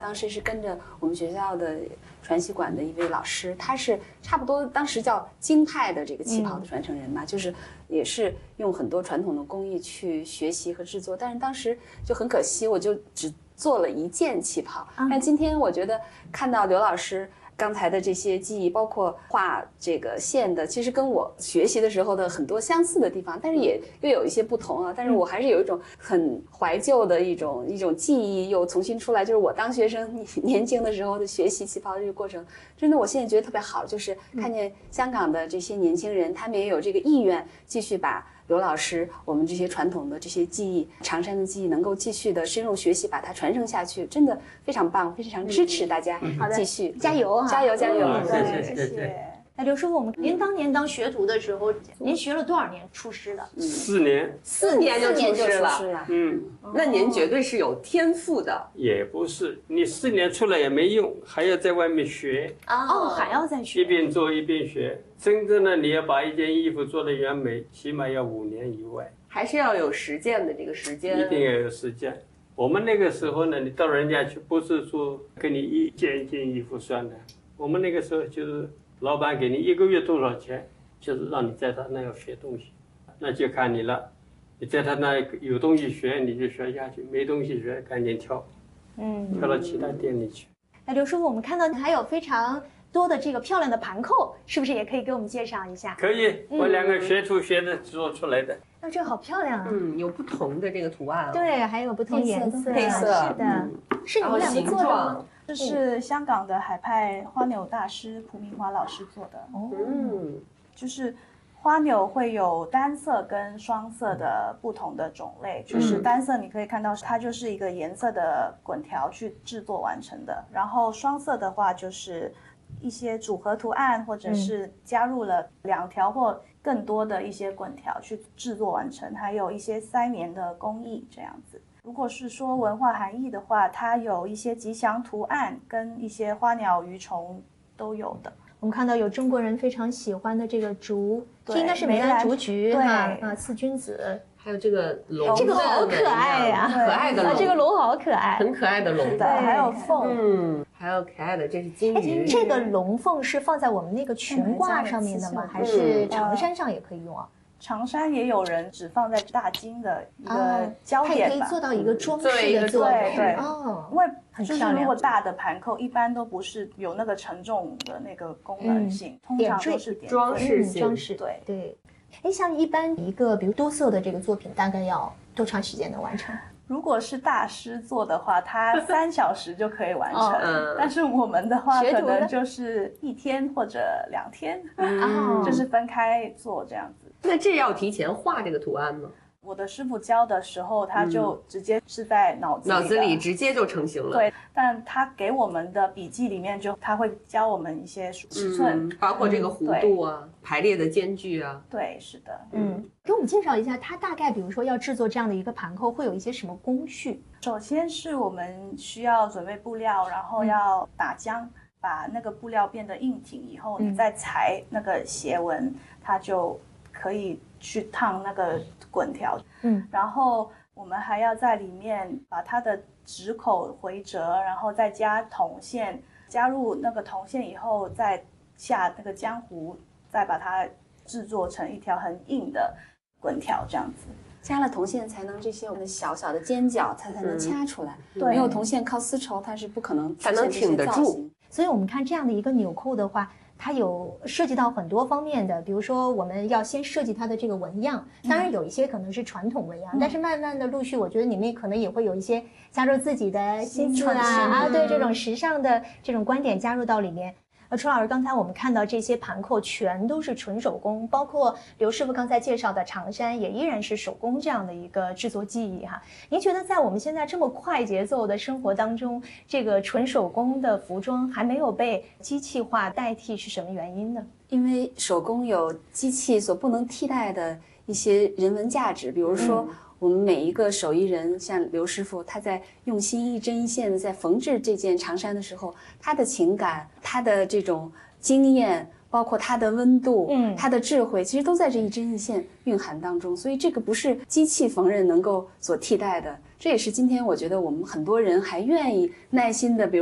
当时是跟着我们学校的传习馆的一位老师，他是差不多当时叫京派的这个旗袍的传承人嘛，就是也是用很多传统的工艺去学习和制作，但是当时就很可惜，我就只做了一件旗袍。但今天我觉得看到刘老师刚才的这些技艺，包括画这个线的，其实跟我学习的时候的很多相似的地方，但是也又有一些不同啊。但是我还是有一种很怀旧的一种记忆又重新出来，就是我当学生年轻的时候的学习旗袍的这个过程，真的我现在觉得特别好，就是看见香港的这些年轻人，他们也有这个意愿继续把刘老师我们这些传统的这些技艺，长衫的技艺能够继续的深入学习，把它传承下去，真的非常棒，非常支持大家继续加油啊！ 加油加油！ 谢谢。 那刘师傅，您当年当学徒的时候，您学了多少年出师的 ？4年 ，4年就出师了。那您绝对是有天赋的。 也不是，你4年出来也没用，还要在外面学。 还要再学。 一边做一边学。真正的你要把一件衣服做得完美，起码要5年以外。 还是要有实践的这个时间。 一定要有实践。我们那个时候呢，你到人家去，不是说给你一件一件衣服算的。我们那个时候就是老板给你1个月多少钱，就是让你在他那要学东西，那就看你了。你在他那有东西学，你就学下去；没东西学，赶紧跳，跳到其他店里去。 那刘师傅，我们看到还有非常多的这个漂亮的盘扣，是不是也可以给我们介绍一下？ 可以，我2个学徒学的做出来的。 这好漂亮啊！ 有不同的这个图案。 对，还有不同颜色、 配色。 是的，是你们两个做的吗？ 这是香港的海派花纽大师蒲明华老师做的。就是花纽会有单色跟双色的不同的种类，就是单色你可以看到它就是一个颜色的滚条去制作完成的，然后双色的话就是一些组合图案，或者是加入了2条或更多的一些滚条去制作完成，还有一些塞棉的工艺这样子。如果是说文化含义的话，它有一些吉祥图案跟一些花鸟鱼虫都有的。 我们看到有中国人非常喜欢的这个竹，这应该是梅兰竹菊哈，四君子， 还有这个龙， 这个好可爱呀， 可爱的龙， 这个龙好可爱， 很可爱的龙， 对，还有凤， 还有可爱的，这是金鱼。 这个龙凤是放在我们那个裙褂上面的吗？还是长衫上也可以用啊？ 长衫也有人只放在大襟的一个焦点吧， 它也可以做到一个装饰的作用。 对，因为就是如果大的盘扣一般都不是有那个承重的那个功能性，通常都是装饰性。 装饰，对。像一般一个比如多色的这个作品，大概要多长时间能完成？ 如果是大师做的话，他3小时就可以完成。但是我们的话，可能就是1天或者2天，就是分开做这样子。 那这要提前画这个图案吗？ 我的师傅教的时候，他就直接是在脑子里直接就成型了。 对，但他给我们的笔记里面他会教我们一些尺寸， 包括这个弧度啊、排列的间距啊。 对，是的。 给我们介绍一下，它大概比如说要制作这样的一个盘扣，会有一些什么工序？ 首先是我们需要准备布料，然后要打浆，把那个布料变得硬挺以后，你再裁那个斜纹，它就可以去烫那个滚条。然后我们还要在里面把它的指口回折，然后再加铜线，加入那个铜线以后，再下那个浆糊，再把它制作成一条很硬的滚条，这样子。 加了铜线才能这些我们小小的尖角才能掐出来， 对， 没有铜线靠丝绸它是不可能才能挺得住。 所以我们看这样的一个纽扣的话，它有涉及到很多方面的，比如说我们要先设计它的这个纹样，当然有一些可能是传统纹样，但是慢慢的陆续，我觉得你们可能也会有一些加入自己的心思对这种时尚的这种观点加入到里面。楚老师，刚才我们看到这些盘扣全都是纯手工，包括刘师傅刚才介绍的长衫也依然是手工这样的一个制作技艺哈。您觉得在我们现在这么快节奏的生活当中，这个纯手工的服装还没有被机器化代替是什么原因呢？ 因为手工有机器所不能替代的一些人文价值，比如说我们每一个手艺人，像刘师傅，他在用心一针一线的在缝制这件长衫的时候，他的情感，他的这种经验， 包括它的温度，它的智慧，其实都在这一针一线蕴含当中。所以这个不是机器缝纫能够所替代的。这也是今天我觉得我们很多人还愿意耐心的，比如